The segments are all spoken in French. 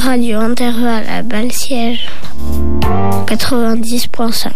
Radio Intervalle Bal-Siège 90.5.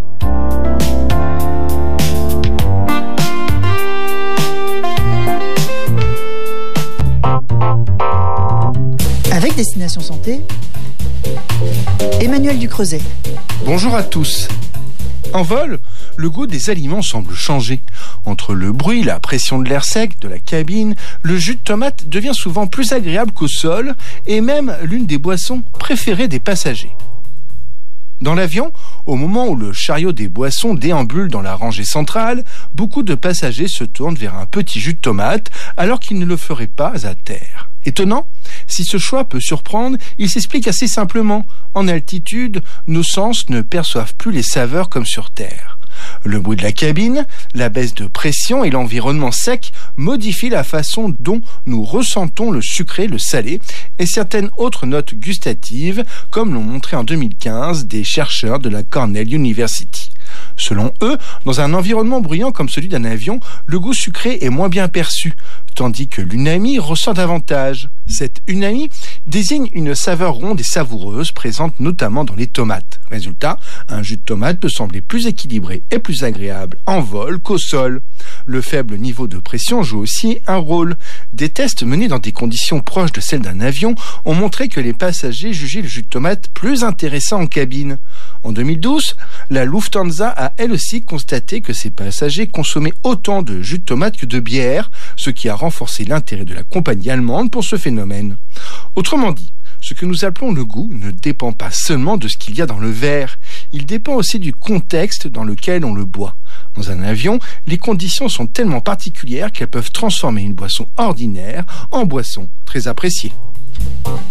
Avec Destination Santé, Emmanuel Ducreuset. Bonjour à tous. En vol, le goût des aliments semble changer. Entre le bruit, la pression de l'air sec, de la cabine, le jus de tomate devient souvent plus agréable qu'au sol et même l'une des boissons préférées des passagers. Dans l'avion, au moment où le chariot des boissons déambule dans la rangée centrale, beaucoup de passagers se tournent vers un petit jus de tomate alors qu'ils ne le feraient pas à terre. Étonnant ? Si ce choix peut surprendre, il s'explique assez simplement. En altitude, nos sens ne perçoivent plus les saveurs comme sur Terre. Le bruit de la cabine, la baisse de pression et l'environnement sec modifient la façon dont nous ressentons le sucré, le salé et certaines autres notes gustatives, comme l'ont montré en 2015 des chercheurs de la Cornell University. Selon eux, dans un environnement bruyant comme celui d'un avion, le goût sucré est moins bien perçu, tandis que l'unami ressent davantage. Cette unami désigne une saveur ronde et savoureuse présente notamment dans les tomates. Résultat, un jus de tomate peut sembler plus équilibré et plus agréable en vol qu'au sol. Le faible niveau de pression joue aussi un rôle. Des tests menés dans des conditions proches de celles d'un avion ont montré que les passagers jugeaient le jus de tomate plus intéressant en cabine. En 2012, la Lufthansa a elle aussi constaté que ses passagers consommaient autant de jus de tomate que de bière, ce qui a renforcé l'intérêt de la compagnie allemande pour ce phénomène. Autrement dit, ce que nous appelons le goût ne dépend pas seulement de ce qu'il y a dans le verre, il dépend aussi du contexte dans lequel on le boit. Dans un avion, les conditions sont tellement particulières qu'elles peuvent transformer une boisson ordinaire en boisson très appréciée.